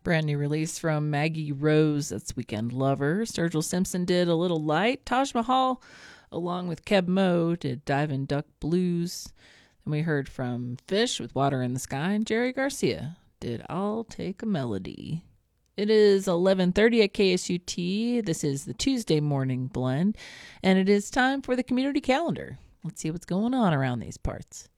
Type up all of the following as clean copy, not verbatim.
Brand new release from Maggie Rose, that's Weekend Lover. Sturgill Simpson did A Little Light. Taj Mahal, along with Keb Mo, did Divin' Duck Blues. And we heard from Fish with Water in the Sky, and Jerry Garcia did I'll Take a Melody. It is 11:30 at KSUT. This is the Tuesday Morning Blend, and it is time for the community calendar. Let's see what's going on around these parts.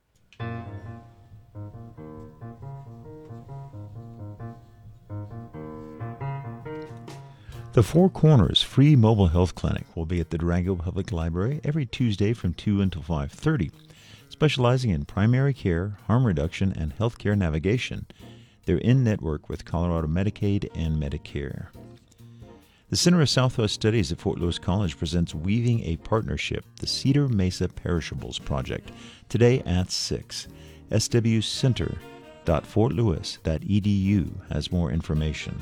The Four Corners Free Mobile Health Clinic will be at the Durango Public Library every Tuesday from 2 until 5:30, specializing in primary care, harm reduction, and healthcare navigation. They're in network with Colorado Medicaid and Medicare. The Center of Southwest Studies at Fort Lewis College presents Weaving a Partnership, the Cedar Mesa Perishables Project, today at 6. swcenter.fortlewis.edu has more information.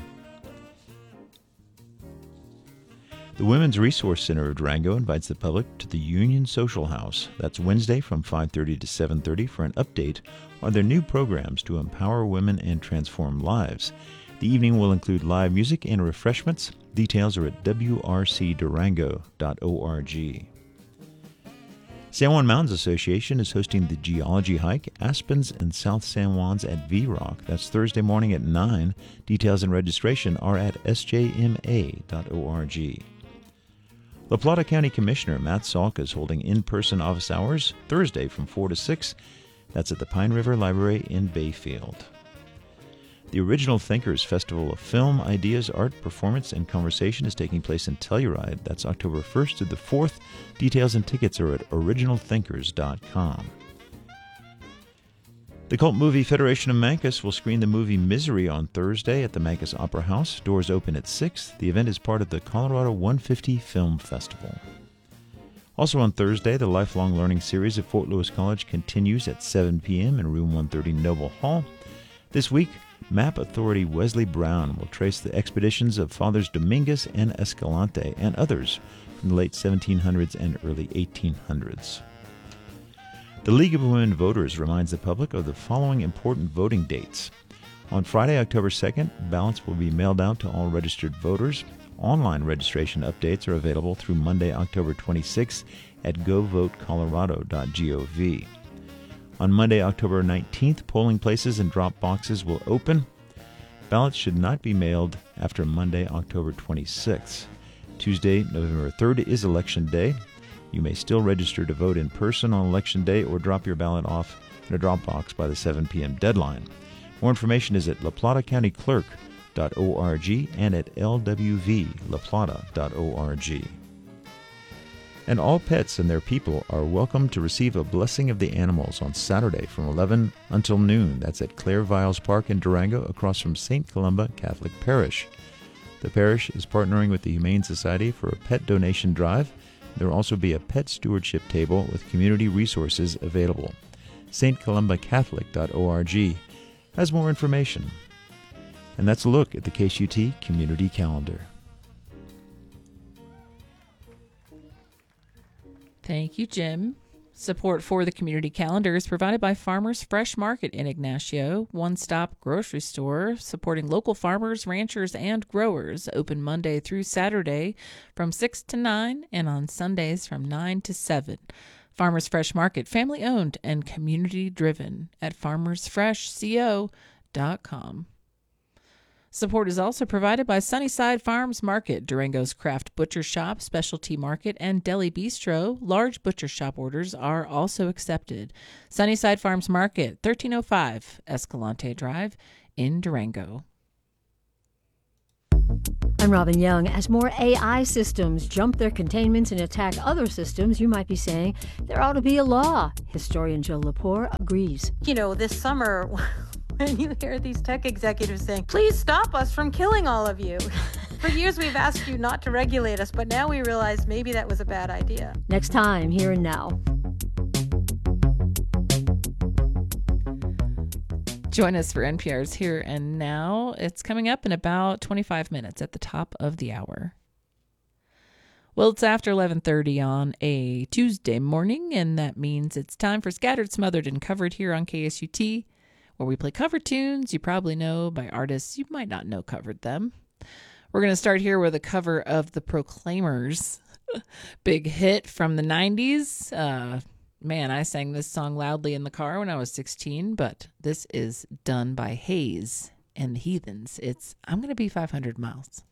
The Women's Resource Center of Durango invites the public to the Union Social House. That's Wednesday from 5:30 to 7:30 for an update on their new programs to empower women and transform lives. The evening will include live music and refreshments. Details are at wrcdurango.org. San Juan Mountains Association is hosting the Geology Hike, Aspens and South San Juans at V-Rock. That's Thursday morning at 9. Details and registration are at sjma.org. La Plata County Commissioner Matt Salk is holding in-person office hours Thursday from 4 to 6. That's at the Pine River Library in Bayfield. The Original Thinkers Festival of Film, Ideas, Art, Performance, and Conversation is taking place in Telluride. That's October 1st to the 4th. Details and tickets are at originalthinkers.com. The Cult Movie Federation of Mancos will screen the movie Misery on Thursday at the Mancos Opera House. Doors open at 6. The event is part of the Colorado 150 Film Festival. Also on Thursday, the Lifelong Learning Series at Fort Lewis College continues at 7 p.m. in Room 130 Noble Hall. This week, Map Authority Wesley Brown will trace the expeditions of Fathers Dominguez and Escalante and others from the late 1700s and early 1800s. The League of Women Voters reminds the public of the following important voting dates. On Friday, October 2nd, ballots will be mailed out to all registered voters. Online registration updates are available through Monday, October 26th at govotecolorado.gov. On Monday, October 19th, polling places and drop boxes will open. Ballots should not be mailed after Monday, October 26th. Tuesday, November 3rd is Election Day. You may still register to vote in person on Election Day or drop your ballot off in a drop box by the 7 p.m. deadline. More information is at laplatacountyclerk.org and at lwvlaplata.org. And all pets and their people are welcome to receive a blessing of the animals on Saturday from 11 until noon. That's at Claire Viles Park in Durango across from St. Columba Catholic Parish. The parish is partnering with the Humane Society for a pet donation drive. There will also be a pet stewardship table with community resources available. stcolumbacatholic.org has more information. And that's a look at the KSUT Community Calendar. Thank you, Jim. Support for the community calendar is provided by Farmers Fresh Market in Ignacio, one-stop grocery store supporting local farmers, ranchers, and growers. Open Monday through Saturday from 6 to 9 and on Sundays from 9 to 7. Farmers Fresh Market, family-owned and community-driven at farmersfreshco.com. Support is also provided by Sunnyside Farms Market, Durango's craft butcher shop, specialty market, and deli bistro. Large butcher shop orders are also accepted. Sunnyside Farms Market, 1305 Escalante Drive in Durango. I'm Robin Young. As more AI systems jump their containments and attack other systems, you might be saying there ought to be a law. Historian Jill Lepore agrees. You know, this summer, when you hear these tech executives saying, please stop us from killing all of you. For years we've asked you not to regulate us, but now we realize maybe that was a bad idea. Next time, Here and Now. Join us for NPR's Here and Now. It's coming up in about 25 minutes at the top of the hour. Well, it's after 11:30 on a Tuesday morning, and that means it's time for Scattered, Smothered, and Covered here on KSUT. where we play cover tunes you probably know by artists you might not know covered them. We're going to start here with a cover of The Proclaimers. Big hit from the 90s. Man, I sang this song loudly in the car when I was 16, but this is done by Hayes and the Heathens. It's I'm Gonna Be 500 Miles.